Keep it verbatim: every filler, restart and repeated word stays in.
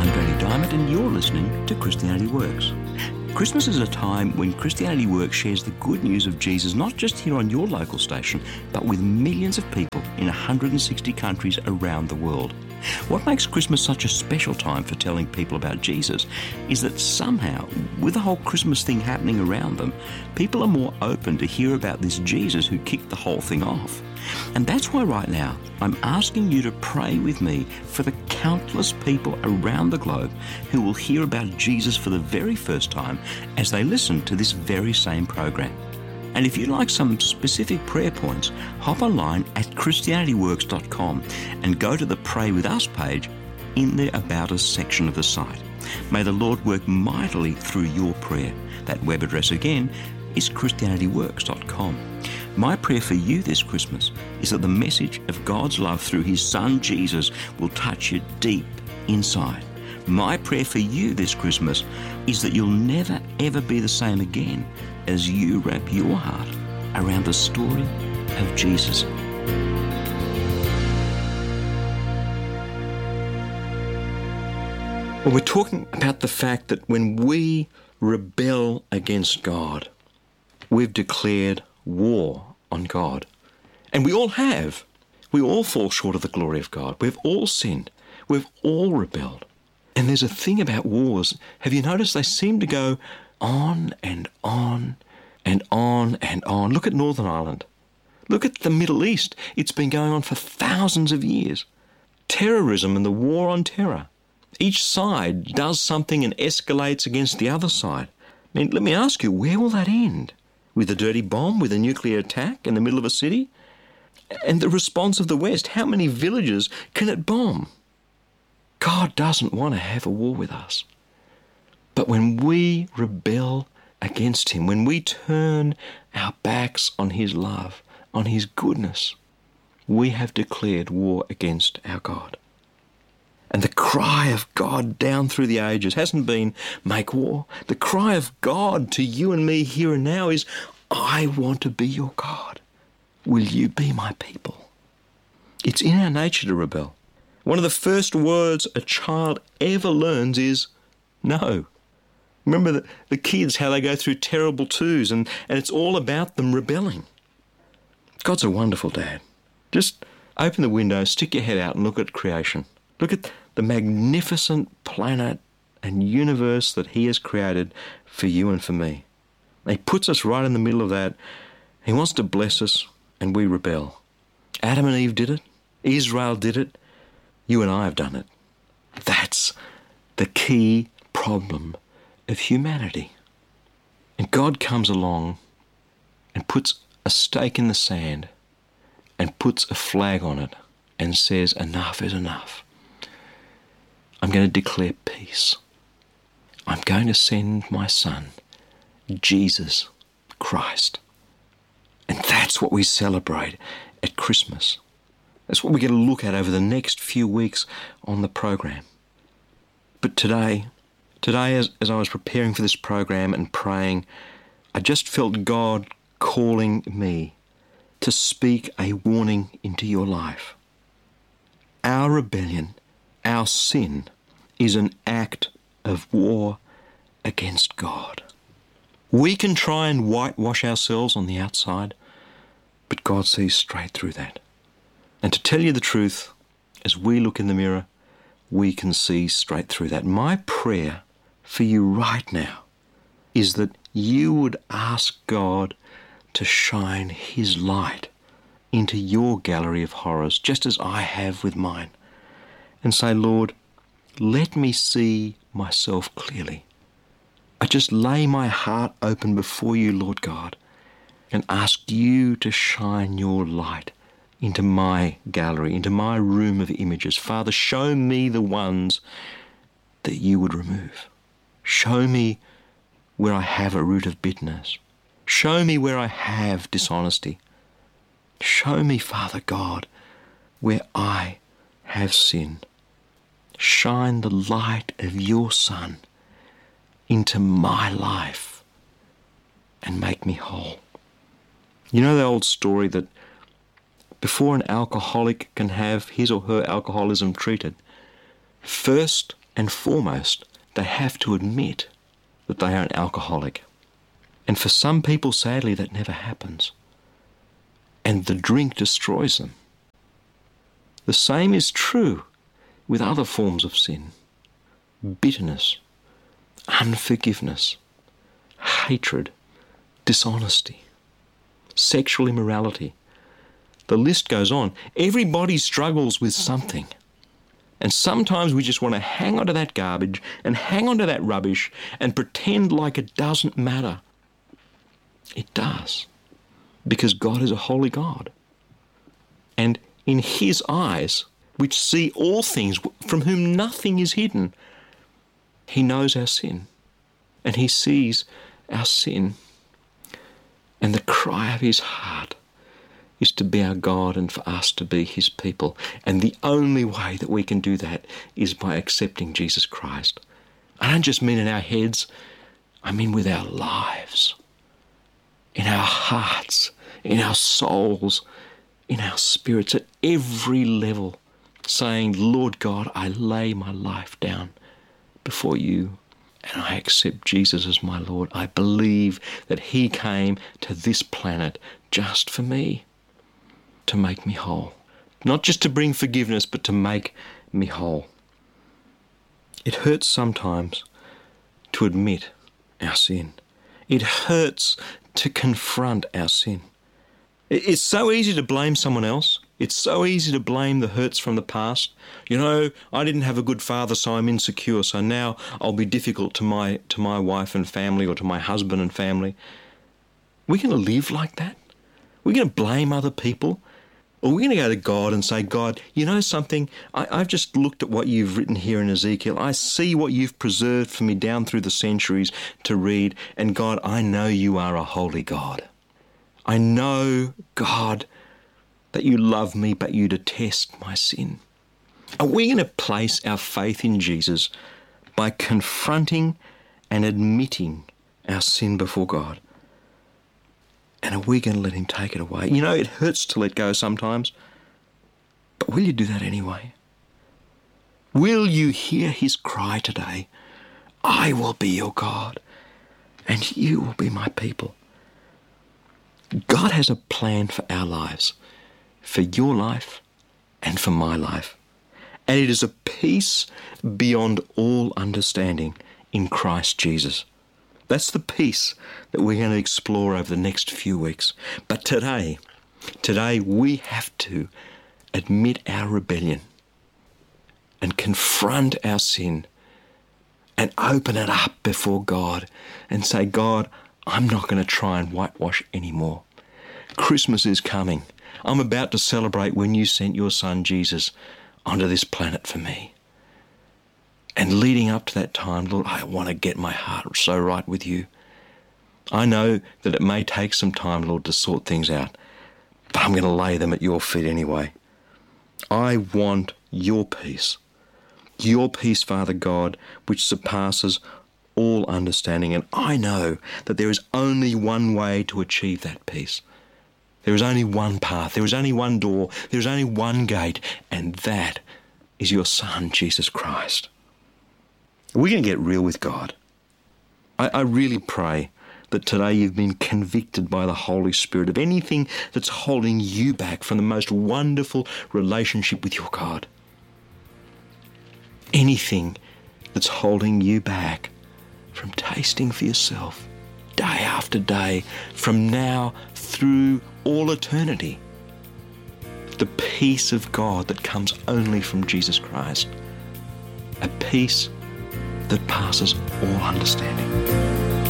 I'm Danny Diamond and you're listening to Christianity Works. Christmas is a time when Christianity Works shares the good news of Jesus not just here on your local station, but with millions of people in one hundred sixty countries around the world. What makes Christmas such a special time for telling people about Jesus is that somehow, with the whole Christmas thing happening around them, people are more open to hear about this Jesus who kicked the whole thing off. And that's why right now I'm asking you to pray with me for the countless people around the globe who will hear about Jesus for the very first time as they listen to this very same program. And if you'd like some specific prayer points, hop online at christianity works dot com and go to the Pray With Us page in the About Us section of the site. May the Lord work mightily through your prayer. That web address again is christianity works dot com. My prayer for you this Christmas is that the message of God's love through His Son Jesus will touch you deep inside. My prayer for you this Christmas is that you'll never ever be the same again as you wrap your heart around the story of Jesus. Well, we're talking about the fact that when we rebel against God, we've declared war on God. And we all have. We all fall short of the glory of God. We've all sinned. We've all rebelled. And there's a thing about wars. Have you noticed they seem to go on and on and on and on? Look at Northern Ireland. Look at the Middle East. It's been going on for thousands of years. Terrorism and the war on terror. Each side does something and escalates against the other side. I mean, let me ask you, where will that end? With a dirty bomb, with a nuclear attack in the middle of a city? And the response of the West, how many villages can it bomb? God doesn't want to have a war with us. But when we rebel against Him, when we turn our backs on His love, on His goodness, we have declared war against our God. And the cry of God down through the ages hasn't been, make war. The cry of God to you and me here and now is, I want to be your God. Will you be my people? It's in our nature to rebel. One of the first words a child ever learns is no. Remember the, the kids, how they go through terrible twos, and, and it's all about them rebelling. God's a wonderful dad. Just open the window, stick your head out and look at creation. Look at the magnificent planet and universe that He has created for you and for me. He puts us right in the middle of that. He wants to bless us, and we rebel. Adam and Eve did it. Israel did it. You and I have done it. That's the key problem of humanity. And God comes along and puts a stake in the sand and puts a flag on it and says, enough is enough. I'm going to declare peace. I'm going to send my Son, Jesus Christ. And that's what we celebrate at Christmas. That's what we're going to look at over the next few weeks on the program. But today, today as, as I was preparing for this program and praying, I just felt God calling me to speak a warning into your life. Our rebellion, our sin, is an act of war against God. We can try and whitewash ourselves on the outside, but God sees straight through that. And to tell you the truth, as we look in the mirror, we can see straight through that. My prayer for you right now is that you would ask God to shine His light into your gallery of horrors, just as I have with mine, and say, Lord, let me see myself clearly. I just lay my heart open before you, Lord God, and ask you to shine your light into my gallery, into my room of images. Father, show me the ones that you would remove. Show me where I have a root of bitterness. Show me where I have dishonesty. Show me, Father God, where I have sin. Shine the light of your Son into my life and make me whole. You know the old story that before an alcoholic can have his or her alcoholism treated, first and foremost, they have to admit that they are an alcoholic. And for some people, sadly, that never happens. And the drink destroys them. The same is true with other forms of sin. Bitterness, unforgiveness, hatred, dishonesty, sexual immorality. The list goes on. Everybody struggles with something. And sometimes we just want to hang on to that garbage and hang on to that rubbish and pretend like it doesn't matter. It does. Because God is a holy God. And in his eyes, which see all things, from whom nothing is hidden, he knows our sin. And he sees our sin. And the cry of his heart is to be our God and for us to be his people. And the only way that we can do that is by accepting Jesus Christ. I don't just mean in our heads, I mean with our lives, in our hearts, in our souls, in our spirits, at every level, saying, Lord God, I lay my life down before you and I accept Jesus as my Lord. I believe that he came to this planet just for me, to make me whole. Not just to bring forgiveness, but to make me whole. It hurts sometimes to admit our sin. It hurts to confront our sin. It's so easy to blame someone else. It's so easy to blame the hurts from the past. You know, I didn't have a good father, so I'm insecure, so now I'll be difficult to my to my wife and family or to my husband and family. We're going to live like that? We're going to blame other people? Or we're going to go to God and say, God, you know something? I, I've just looked at what you've written here in Ezekiel. I see what you've preserved for me down through the centuries to read. And God, I know you are a holy God. I know, God, that you love me, but you detest my sin. Are we going to place our faith in Jesus by confronting and admitting our sin before God? And are we going to let him take it away? You know, it hurts to let go sometimes, but will you do that anyway? Will you hear his cry today? I will be your God, and you will be my people. God has a plan for our lives, for your life and for my life. And it is a peace beyond all understanding in Christ Jesus. That's the peace that we're going to explore over the next few weeks. But today, today we have to admit our rebellion and confront our sin and open it up before God and say, God, I'm not going to try and whitewash anymore. Christmas is coming. I'm about to celebrate when you sent your son Jesus onto this planet for me. And leading up to that time, Lord, I want to get my heart so right with you. I know that it may take some time, Lord, to sort things out, but I'm going to lay them at your feet anyway. I want your peace. Your peace, Father God, which surpasses all understanding. And I know that there is only one way to achieve that peace. There is only one path. There is only one door. There is only one gate. And that is your Son, Jesus Christ. We're going to get real with God. I, I really pray that today you've been convicted by the Holy Spirit of anything that's holding you back from the most wonderful relationship with your God. Anything that's holding you back from tasting for yourself day after day, from now through all eternity, the peace of God that comes only from Jesus Christ. A peace that passes all understanding.